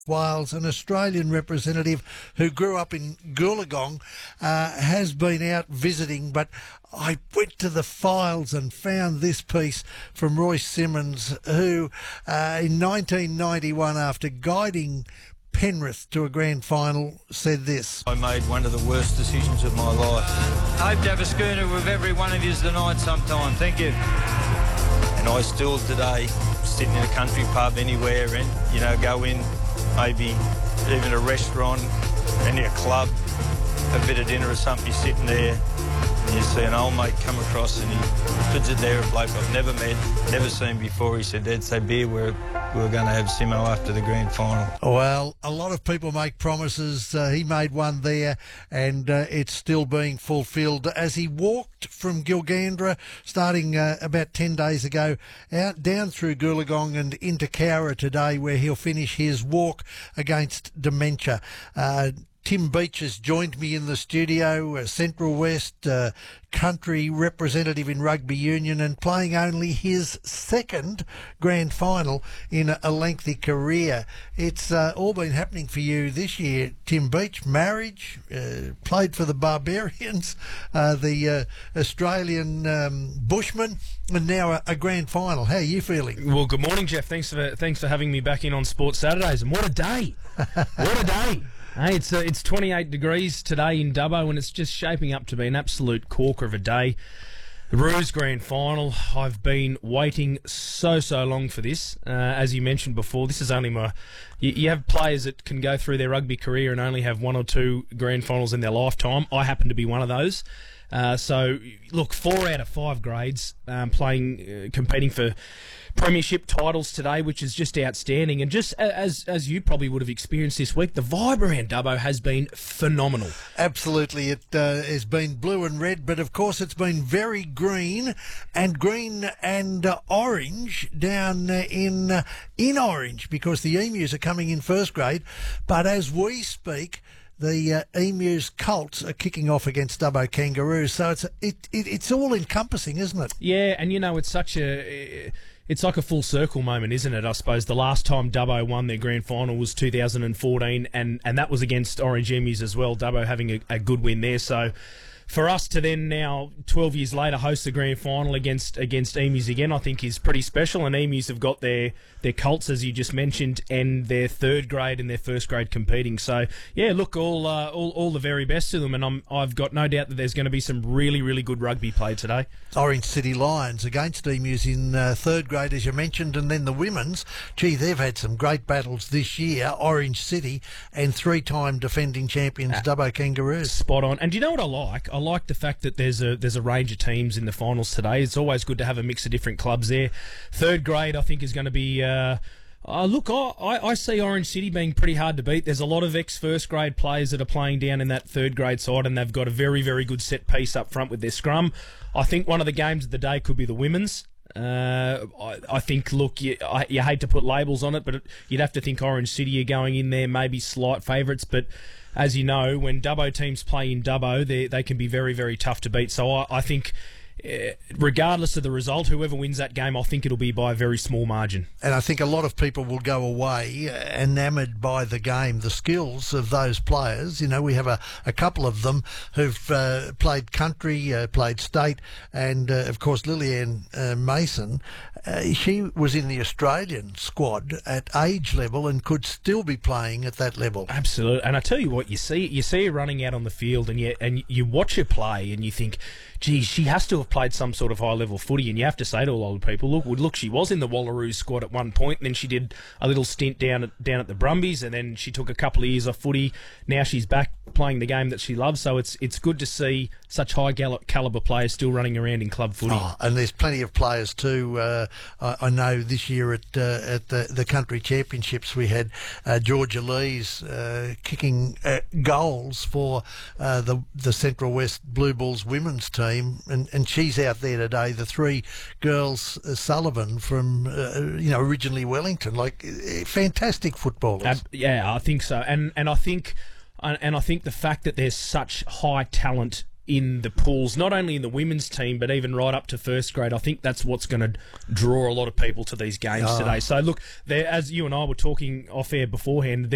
Wales, an Australian representative who grew up in Goolagong, has been out visiting, but I went to the files and found this piece from Royce Simmons, who in 1991, after guiding Penrith to a grand final, said this. I made one of the worst decisions of my life. I hope to have a schooner with every one of you tonight sometime. Thank you. And I still today, sitting in a country pub anywhere and, go in, maybe even a restaurant, any a club, a bit of dinner or something, you're sitting there and you see an old mate come across and he puts it there, a bloke I've never met, never seen before. He said, "Dad, say beer, we were going to have Simo after the grand final." Well, a lot of people make promises. He made one there, and it's still being fulfilled. As he walked from Gilgandra, starting about 10 days ago, out down through Goolagong and into Cowra today, where he'll finish his walk against dementia. Tim Beach has joined me in the studio, a Central West country representative in rugby union, and playing only his second grand final in a lengthy career. It's all been happening for you this year, Tim Beach. Marriage, played for the Barbarians, the Australian Bushmen, and now a grand final. How are you feeling? Well, good morning, Jeff. Thanks for having me back in on Sports Saturdays. And what a day! What a day! Hey, it's 28 degrees today in Dubbo, and it's just shaping up to be an absolute corker of a day. The Roos Grand Final. I've been waiting so long for this. As you mentioned before, this is only my... You have players that can go through their rugby career and only have one or two grand finals in their lifetime. I happen to be one of those. So, look, 4 out of 5 grades competing for premiership titles today, which is just outstanding. And just as you probably would have experienced this week, the vibe around Dubbo has been phenomenal. Absolutely. It has been blue and red, but of course it's been very green and orange down in Orange, because the Emus are coming in first grade. But as we speak, the Emus Colts are kicking off against Dubbo Kangaroos. So it's all encompassing, isn't it? Yeah, and it's like a full circle moment, isn't it? I suppose the last time Dubbo won their grand final was 2014, and that was against Orange Emus as well. Dubbo having a good win there. So for us to then now, 12 years later, host the grand final against Emus again, I think is pretty special. And Emus have got their Colts, as you just mentioned, and their third grade and their first grade competing. So yeah, look, all the very best to them, and I've got no doubt that there's going to be some really good rugby played today. Orange City Lions against Emus in third grade, as you mentioned, and then the women's. Gee, they've had some great battles this year. Orange City and 3-time defending champions Dubbo Kangaroos. Spot on. And do you know what I like? I like the fact that there's a range of teams in the finals today. It's always good to have a mix of different clubs there. Third grade, I think, is going to be... look, I see Orange City being pretty hard to beat. There's a lot of ex-first grade players that are playing down in that third grade side, and they've got a very good set piece up front with their scrum. I think one of the games of the day could be the women's. I think, look, you hate to put labels on it, but you'd have to think Orange City are going in there, maybe slight favourites, but as you know, when Dubbo teams play in Dubbo, they can be very tough to beat. So I think, regardless of the result, whoever wins that game, I think it'll be by a very small margin. And I think a lot of people will go away enamoured by the game, the skills of those players. You know, we have a couple of them who've played country, played state, and of course Lillian Mason. She was in the Australian squad at age level and could still be playing at that level. Absolutely. And I tell you what, you see her running out on the field, and you watch her play, and you think, geez, she has to have played some sort of high-level footy. And you have to say to all older people, look, she was in the Wallaroos squad at one point, and then she did a little stint down at the Brumbies, and then she took a couple of years off footy. Now she's back playing the game that she loves. So it's good to see such high calibre players still running around in club footy. Oh, and there's plenty of players too. I know this year at the country championships we had Georgia Lees kicking goals for the Central West Blue Bulls women's team, and she's out there today. The 3 girls, Sullivan from originally Wellington, like fantastic footballers. Yeah, I think so, and I think the fact that there's such high talent in the pools, not only in the women's team, but even right up to first grade, I think that's what's going to draw a lot of people to these games today. So look, as you and I were talking off air beforehand,